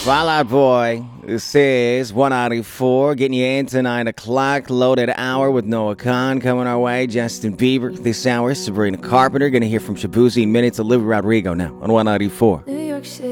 Fall Out Boy. This is 194, getting you into 9 o'clock. Loaded hour with Noah Khan coming our way. Justin Bieber this hour. Sabrina Carpenter. Going to hear from Shabuzi in minutes. Olivia Rodrigo now on 194.